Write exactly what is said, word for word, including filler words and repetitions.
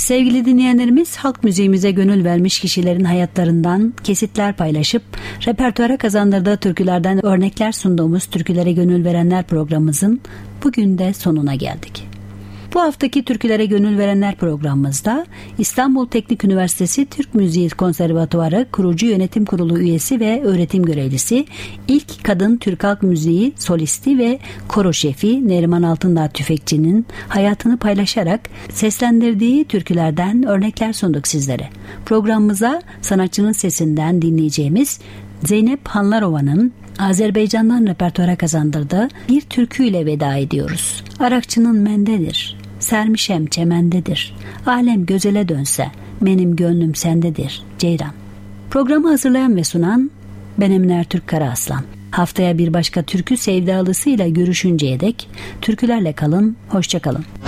Sevgili dinleyenlerimiz, halk müziğimize gönül vermiş kişilerin hayatlarından kesitler paylaşıp repertuara kazandırdığı türkülerden örnekler sunduğumuz Türkülere Gönül Verenler programımızın bugün de sonuna geldik. Bu haftaki Türkülere Gönül Verenler programımızda İstanbul Teknik Üniversitesi Türk Müziği Konservatuvarı Kurucu Yönetim Kurulu üyesi ve öğretim görevlisi, ilk kadın Türk halk müziği solisti ve koro şefi Neriman Altındağ Tüfekçi'nin hayatını paylaşarak seslendirdiği türkülerden örnekler sunduk sizlere. Programımıza sanatçının sesinden dinleyeceğimiz Zeynep Hanlarova'nın Azerbaycan'dan repertuara kazandırdığı bir türküyle veda ediyoruz. Arakçının mendedir, sermişem çemendedir, alem gözele dönse, benim gönlüm sendedir, Ceyran. Programı hazırlayan ve sunan ben Emine Ertürk Karaaslan. Haftaya bir başka türkü sevdalısıyla görüşünceye dek türkülerle kalın, hoşça kalın.